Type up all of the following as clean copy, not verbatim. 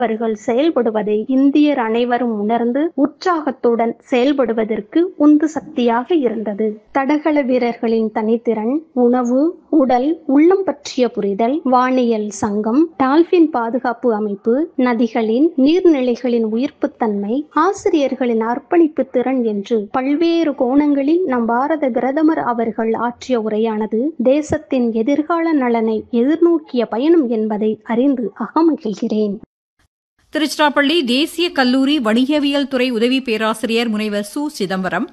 அவர்கள் செயல்படுவதை இந்தியர் அனைவரும் உணர்ந்து உற்சாகத்துடன் செயல்படுவதற்கு உந்து சக்தியாக இருந்தது. தடகள வீரர்களின் தனித்திறன், உணவு, உடல், உள்ளம் பற்றிய புரிதல், வானியல் சங்கம், டால்பின் பாதுகாப்பு அமைப்பு, நதிகளின், நீர்நிலைகளின் உயிர்ப்புத்தன்மை, ஆசிரியர்களின் அர்ப்பணிப்பு திறன் என்று பல்வேறு கோணங்களில் நம் பாரத பிரதமர் அவர்கள் ஆற்றிய உரையானது தேசத்தின் எதிர்கால நலனை எதிர்நோக்கிய பயணம் என்பதை அறிந்து அகமகிழ்கிறேன். திருச்சிராப்பள்ளி தேசிய கல்லூரி வணிகவியல் துறை உதவி பேராசிரியர் முனைவர் சு. சிதம்பரம்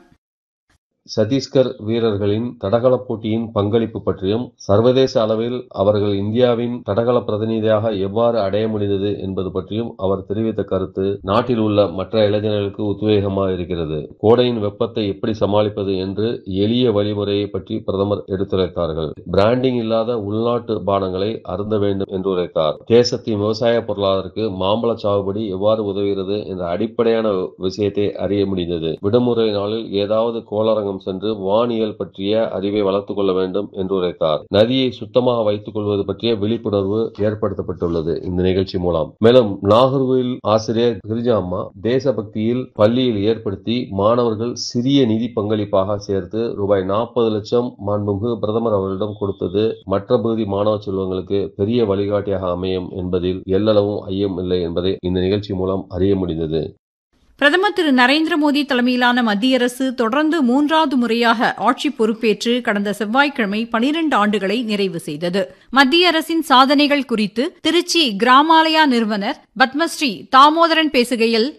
சத்தீஸ்கர் வீரர்களின் தடகள போட்டியின் பங்களிப்பு பற்றியும் சர்வதேச அளவில் அவர்கள் இந்தியாவின் தடகள பிரதிநிதியாக எவ்வாறு அடைய முடிந்தது என்பது பற்றியும் அவர் தெரிவித்த கருத்து நாட்டில் உள்ள மற்ற இளைஞர்களுக்கு உத்வேகமாக இருக்கிறது. கோடையின் வெப்பத்தை எப்படி சமாளிப்பது என்று எளிய வழிமுறையை பற்றி பிரதமர் எடுத்துரைத்தார்கள். பிராண்டிங் இல்லாத உள்நாட்டு பானங்களை அருந்த வேண்டும் என்று உரைத்தார். தேசத்தின் விவசாய பொருளாதாரத்திற்கு மாம்பழ சாகுபடி எவ்வாறு உதவுகிறது என்ற அடிப்படையான விஷயத்தை அறிய முடிந்தது. விடுமுறை நாளில் ஏதாவது கோளரங்கம் சென்று வானியல் பற்றிய அறிவை வளர்த்துக் கொள்ள வேண்டும் என்று உரைத்தார். நதியை சுத்தமாக வைத்துக் கொள்வது பற்றிய விழிப்புணர்வு ஏற்படுத்தப்பட்டுள்ளது இந்த நிகழ்ச்சி மூலம். மேலும் நாகர்கோவில் ஆசிரியர் கிரிஜா அம்மா தேசபக்தியில் பள்ளியில் ஏற்படுத்தி மாணவர்கள் சிறிய நிதி பங்களிப்பாக சேர்த்து ரூபாய் 40 லட்சம் மாண்புமிகு பிரதமர் அவர்களிடம் கொடுத்தது மற்ற பகுதி மாணவ செல்வங்களுக்கு பெரிய வழிகாட்டியாக அமையும் என்பதில் எல்லளவும் ஐயம் இல்லை என்பதை இந்த நிகழ்ச்சி மூலம் அறிய முடிந்தது. பிரதமர் திரு நரேந்திர மோடி தலைமையிலான மத்திய அரசு தொடர்ந்து 3வது முறையாக ஆட்சி பொறுப்பேற்று கடந்த செவ்வாய்க்கிழமை 12 ஆண்டுகளை நிறைவு செய்தது. மத்திய அரசின் சாதனைகள் குறித்து திருச்சி கிராமாலயா நிறுவனர் பத்மஸ்ரீ தாமோதரன் பேசுகையில்,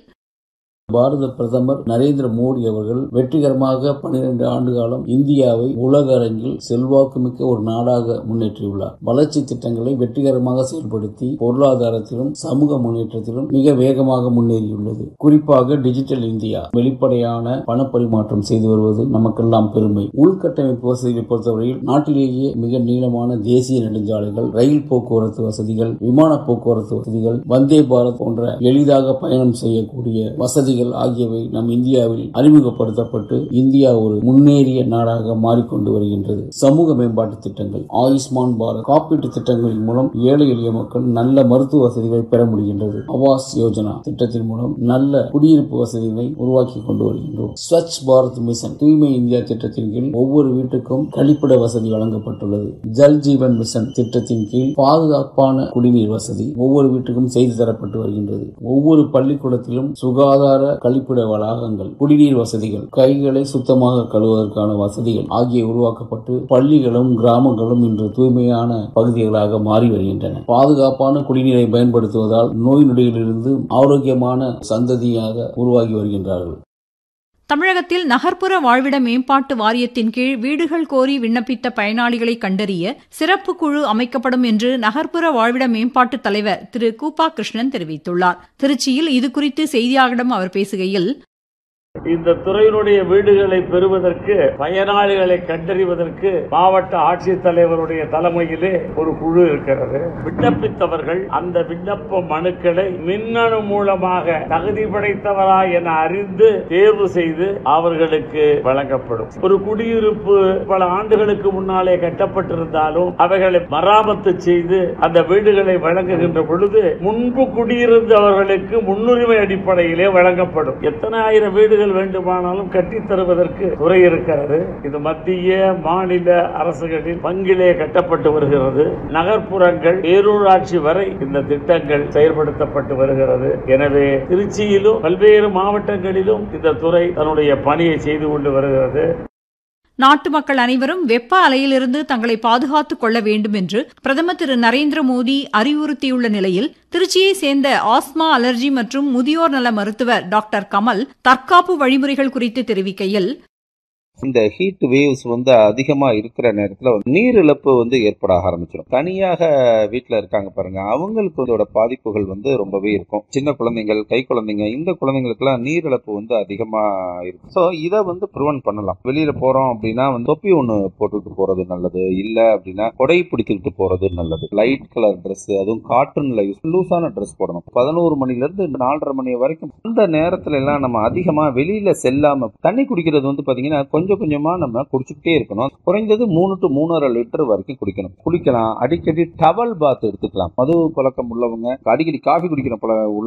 பாரத பிரதமர் நரேந்திர மோடி அவர்கள் வெற்றிகரமாக 12 ஆண்டு காலம் இந்தியாவை உலக அரங்கில் செல்வாக்குமிக்க ஒரு நாடாக முன்னேற்றியுள்ளார். வளர்ச்சி திட்டங்களை வெற்றிகரமாக செயல்படுத்தி பொருளாதாரத்திலும் சமூக முன்னேற்றத்திலும் மிக வேகமாக முன்னேறியுள்ளது. குறிப்பாக டிஜிட்டல் இந்தியா வெளிப்படையான பணப்பரிமாற்றம் செய்து வருவது நமக்கெல்லாம் பெருமை. உள்கட்டமைப்பு வசதிகளை பொறுத்தவரையில் நாட்டிலேயே மிக நீளமான தேசிய நெடுஞ்சாலைகள், ரயில் போக்குவரத்து வசதிகள், விமான போக்குவரத்து வசதிகள், வந்தே பாரத் போன்ற எளிதாக பயணம் செய்யக்கூடிய வசதிகள் ஆகியவை நம் இந்தியாவில் அறிமுகப்படுத்தப்பட்டு இந்தியா ஒரு முன்னேறிய நாடாக மாறிக்கொண்டு வருகின்றது. சமூக மேம்பாட்டு திட்டங்கள், ஆயுஷ்மான் பாரத் காப்பீட்டு திட்டங்களின் மூலம் ஏழை எளிய மக்கள் நல்ல மருத்துவ வசதிகளை பெற முடிகின்றது. ஆவாஸ் யோஜனா திட்டத்தின் மூலம் நல்ல குடியிருப்பு வசதிகளை உருவாக்கி கொண்டு வருகின்றோம். ஸ்வச் பாரத் மிஷன் தூய்மை இந்தியா திட்டத்தின் கீழ் ஒவ்வொரு வீட்டுக்கும் கழிப்பிட வசதி வழங்கப்பட்டுள்ளது. ஜல் ஜீவன் மிஷன் திட்டத்தின் கீழ் பாதுகாப்பான குடிநீர் வசதி ஒவ்வொரு வீட்டுக்கும் செய்து தரப்பட்டு வருகின்றது. ஒவ்வொரு பள்ளிக்கூடத்திலும் சுகாதார கழிப்பிட வளாகங்கள், குடிநீர் வசதிகள், கைகளை சுத்தமாக கழுவுவதற்கான வசதிகள் ஆகிய உருவாக்கப்பட்டு பள்ளிகளும் கிராமங்களும் இன்று தூய்மையான பகுதிகளாக மாறி வருகின்றன. பாதுகாப்பான குடிநீரை பயன்படுத்துவதால் நோய் நொடிகளிலிருந்து ஆரோக்கியமான சந்ததியாக உருவாகி வருகின்றார்கள். தமிழகத்தில் நகர்ப்புற வாழ்விட மேம்பாட்டு வாரியத்தின் கீழ் வீடுகள் கோரி விண்ணப்பித்த பயனாளிகளை கண்டறிய சிறப்பு குழு அமைக்கப்படும் என்று நகர்ப்புற வாழ்விட மேம்பாட்டு தலைவர் திரு கூப்பா கிருஷ்ணன் தெரிவித்துள்ளார். திருச்சியில் இதுகுறித்து செய்தியாளர்களிடம் அவர் பேசுகையில், இந்த துறையினுடைய வீடுகளை பெறுவதற்கு, பயனாளிகளை கண்டறிவதற்கு மாவட்ட ஆட்சித்தலைவருடைய தலைமையிலே ஒரு குழு இருக்கிறது. விண்ணப்பித்தவர்கள் அந்த விண்ணப்ப மனுக்களை மின்னணு மூலமாக தகுதி படைத்தவரா என அறிந்து தேர்வு செய்து அவர்களுக்கு வழங்கப்படும். ஒரு குடியிருப்பு பல ஆண்டுகளுக்கு முன்னாலே கட்டப்பட்டிருந்தாலும் அவைகளை மராமத்து செய்து அந்த வீடுகளை வழங்குகின்ற பொழுது முன்பு குடியிருந்தவர்களுக்கு முன்னுரிமை அடிப்படையிலே வழங்கப்படும். எத்தனை ஆயிரம் வீடுகள் வேண்டுமானாலும் கட்டித் தருவதற்கு துறை இருக்கிறது. இது மத்திய மாநில அரசுகளின் பங்கிலே கட்டப்பட்டு வருகிறது. நகர்ப்புறங்கள், பேரூராட்சி வரை இந்த திட்டங்கள் செயல்படுத்தப்பட்டு வருகிறது. எனவே திருச்சியிலும் பல்வேறு மாவட்டங்களிலும் இந்த துறை தன்னுடைய பணியை செய்து கொண்டு வருகிறது. நாட்டு மக்கள் அனைவரும் வெப்ப அலையிலிருந்து தங்களை பாதுகாத்துக் கொள்ள வேண்டும் என்று பிரதமர் திரு நரேந்திர மோடி அறிவுறுத்தியுள்ள நிலையில் திருச்சியை சேர்ந்த ஆஸ்மா, அலர்ஜி மற்றும் முதியோர் நல மருத்துவர் டாக்டர் கமல் தற்காப்பு வழிமுறைகள் குறித்து தெரிவிக்கையில், இந்த ஹீட் வேவ்ஸ் அதிகமா இருக்கிற நேரத்துல நீர் இழப்பு ஏற்பட ஆரம்பிச்சிடும். தனியாக வீட்டுல இருக்காங்க பாருங்க, அவங்களுக்கு இதோட பாதிப்புகள் ரொம்பவே இருக்கும். சின்ன குழந்தைகள், கை குழந்தைங்க, இந்த குழந்தைங்களுக்கு எல்லாம் நீர் இழப்பு அதிகமா இருக்கும். சோ இதை ப்ரிவென்ட் பண்ணலாம். வெளியில போறோம் அப்படின்னா தொப்பி ஒண்ணு போட்டுட்டு போறது நல்லது. இல்ல அப்படின்னா கொடை பிடித்துக்கிட்டு போறது நல்லது. லைட் கலர் ட்ரெஸ், அதுவும் காட்டன்ல லூஸான ட்ரெஸ் போடணும். 11 மணில இருந்து 4:30 மணி வரைக்கும் அந்த நேரத்துல எல்லாம் நம்ம அதிகமா வெளியில செல்லாம தண்ணி குடிக்கிறது பாத்தீங்கன்னா கொஞ்சம் கொஞ்சம் கொஞ்சமா நம்ம குடிச்சுக்கிட்டே இருக்கணும். குறைந்தது 3 to 3.5 லிட்டர் வரைக்கும் குடிக்கலாம். அடிக்கடி டவல் பாத் எடுத்துக்கலாம். மது பழக்கம் உள்ளவங்க, அடிக்கடி காஃபி குடிக்கிற